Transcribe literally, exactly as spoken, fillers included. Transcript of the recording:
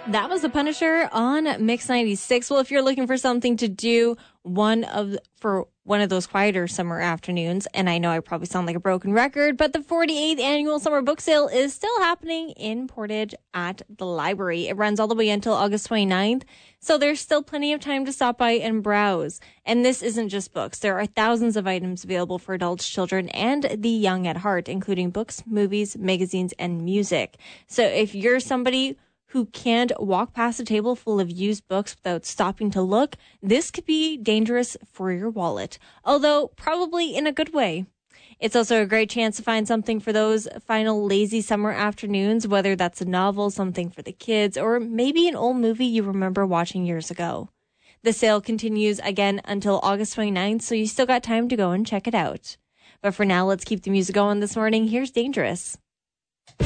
That was The Punisher on Mix ninety-six. Well, if you're looking for something to do one of for one of those quieter summer afternoons, and I know I probably sound like a broken record, but the forty-eighth annual summer book sale is still happening in Portage at the library. It runs all the way until August twenty-ninth, so there's still plenty of time to stop by and browse. And this isn't just books. There are thousands of items available for adults, children, and the young at heart, including books, movies, magazines, and music. So if you're somebody who can't walk past a table full of used books without stopping to look, this could be dangerous for your wallet, although probably in a good way. It's also a great chance to find something for those final lazy summer afternoons, whether that's a novel, something for the kids, or maybe an old movie you remember watching years ago. The sale continues again until August twenty-ninth, so you still got time to go and check it out. But for now, let's keep the music going this morning. Here's Dangerous.